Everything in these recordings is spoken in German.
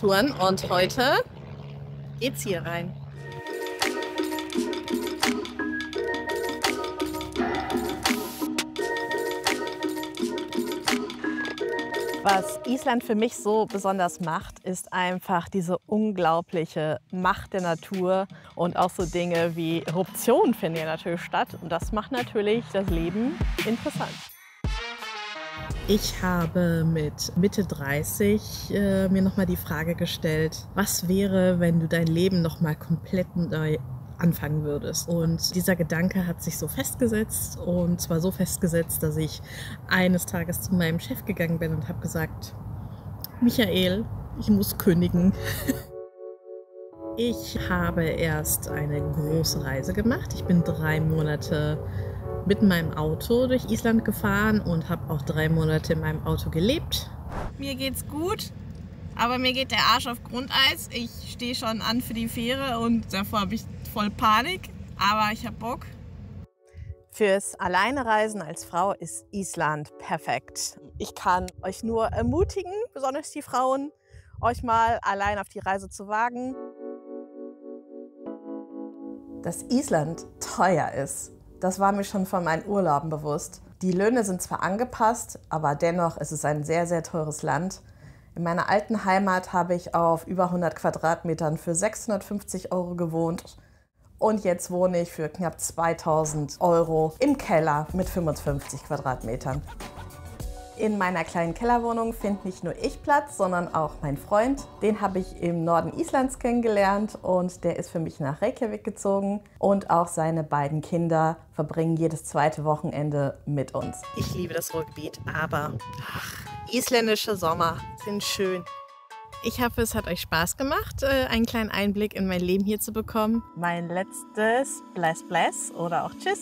Islandtouren und heute geht's hier rein. Was Island für mich so besonders macht, ist einfach diese unglaubliche Macht der Natur und auch so Dinge wie Eruptionen finden hier natürlich statt und das macht natürlich das Leben interessant. Ich habe mit Mitte 30 mir nochmal die Frage gestellt, was wäre, wenn du dein Leben nochmal komplett neu anfangen würdest. Und dieser Gedanke hat sich so festgesetzt und zwar so festgesetzt, dass ich eines Tages zu meinem Chef gegangen bin und habe gesagt, Michael, ich muss kündigen. Ich habe erst eine große Reise gemacht. Ich bin 3 Monate mit meinem Auto durch Island gefahren und habe auch 3 Monate in meinem Auto gelebt. Mir geht's gut, aber mir geht der Arsch auf Grundeis. Ich stehe schon an für die Fähre und davor habe ich voll Panik, aber ich habe Bock. Fürs Alleinereisen als Frau ist Island perfekt. Ich kann euch nur ermutigen, besonders die Frauen, euch mal allein auf die Reise zu wagen. Dass Island teuer ist, das war mir schon von meinen Urlauben bewusst. Die Löhne sind zwar angepasst, aber dennoch ist es ein sehr, sehr teures Land. In meiner alten Heimat habe ich auf über 100 Quadratmetern für 650 € gewohnt. Und jetzt wohne ich für knapp 2000 € im Keller mit 55 Quadratmetern. In meiner kleinen Kellerwohnung finde nicht nur ich Platz, sondern auch mein Freund. Den habe ich im Norden Islands kennengelernt und der ist für mich nach Reykjavik gezogen. Und auch seine beiden Kinder verbringen jedes zweite Wochenende mit uns. Ich liebe das Ruhrgebiet, aber isländische Sommer sind schön. Ich hoffe, es hat euch Spaß gemacht, einen kleinen Einblick in mein Leben hier zu bekommen. Mein letztes Bless Bless oder auch Tschüss.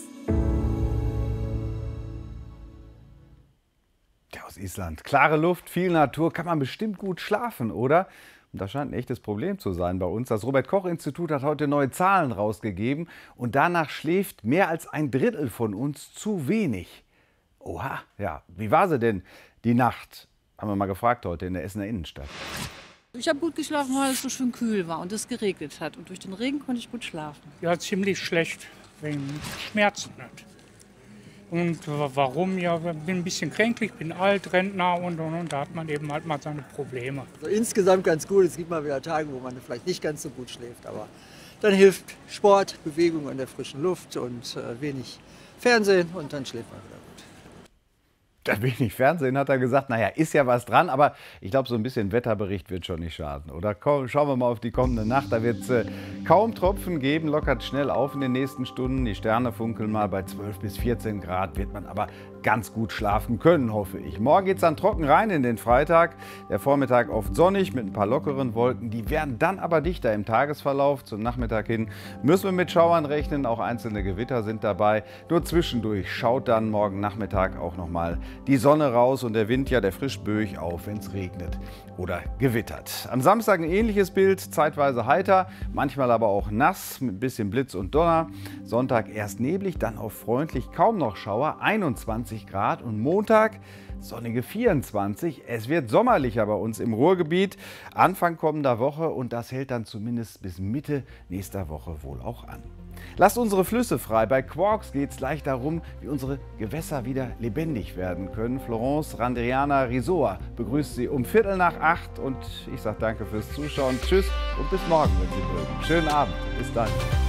Ja, aus Island. Klare Luft, viel Natur, kann man bestimmt gut schlafen, oder? Und das scheint ein echtes Problem zu sein bei uns. Das Robert-Koch-Institut hat heute neue Zahlen rausgegeben und danach schläft mehr als 1/3 von uns zu wenig. Oha, ja, wie war sie denn die Nacht? Haben wir mal gefragt heute in der Essener Innenstadt. Ich habe gut geschlafen, weil es so schön kühl war und es geregnet hat. Und durch den Regen konnte ich gut schlafen. Ja, ziemlich schlecht, wegen Schmerzen. Und warum? Ja, ich bin ein bisschen kränklich, bin alt, Rentner und. Da hat man eben halt mal seine Probleme. Also insgesamt ganz gut. Es gibt mal wieder Tage, wo man vielleicht nicht ganz so gut schläft. Aber dann hilft Sport, Bewegung an der frischen Luft und wenig Fernsehen und dann schläft man wieder. Ein wenig Fernsehen, hat er gesagt. Naja, ist ja was dran, aber ich glaube, so ein bisschen Wetterbericht wird schon nicht schaden. Oder schauen wir mal auf die kommende Nacht. Da wird es kaum Tropfen geben, lockert schnell auf in den nächsten Stunden. Die Sterne funkeln mal bei 12 bis 14 Grad, wird man aber ganz gut schlafen können, hoffe ich. Morgen geht es dann trocken rein in den Freitag. Der Vormittag oft sonnig mit ein paar lockeren Wolken. Die werden dann aber dichter im Tagesverlauf. Zum Nachmittag hin müssen wir mit Schauern rechnen. Auch einzelne Gewitter sind dabei. Nur zwischendurch schaut dann morgen Nachmittag auch noch mal die Sonne raus und der Wind, ja, der frischt böig auf, wenn es regnet oder gewittert. Am Samstag ein ähnliches Bild, zeitweise heiter, manchmal aber auch nass mit ein bisschen Blitz und Donner. Sonntag erst neblig, dann auch freundlich, kaum noch Schauer, 21 Grad und Montag sonnige 24. Es wird sommerlicher bei uns im Ruhrgebiet, Anfang kommender Woche und das hält dann zumindest bis Mitte nächster Woche wohl auch an. Lasst unsere Flüsse frei. Bei Quarks geht es gleich darum, wie unsere Gewässer wieder lebendig werden können. Florence Randriana Risoa begrüßt Sie um 7:45 und ich sage danke fürs Zuschauen. Tschüss und bis morgen, wenn Sie mögen. Schönen Abend. Bis dann.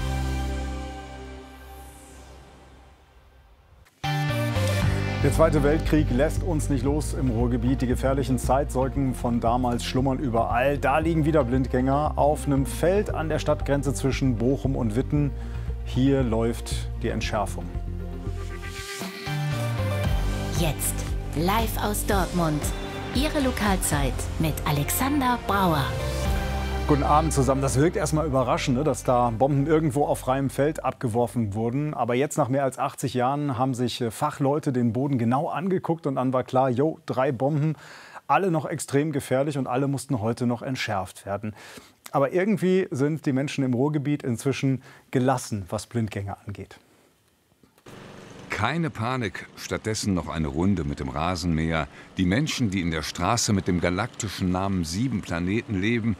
Der Zweite Weltkrieg lässt uns nicht los im Ruhrgebiet. Die gefährlichen Zeitzeugen von damals schlummern überall. Da liegen wieder Blindgänger auf einem Feld an der Stadtgrenze zwischen Bochum und Witten. Hier läuft die Entschärfung. Jetzt live aus Dortmund. Ihre Lokalzeit mit Alexander Brauer. Guten Abend zusammen. Das wirkt erstmal überraschend, ne, dass da Bomben irgendwo auf freiem Feld abgeworfen wurden. Aber jetzt nach mehr als 80 Jahren haben sich Fachleute den Boden genau angeguckt und dann war klar, 3 Bomben, alle noch extrem gefährlich und alle mussten heute noch entschärft werden. Aber irgendwie sind die Menschen im Ruhrgebiet inzwischen gelassen, was Blindgänger angeht. Keine Panik, stattdessen noch eine Runde mit dem Rasenmäher. Die Menschen, die in der Straße mit dem galaktischen Namen 7 Planeten leben,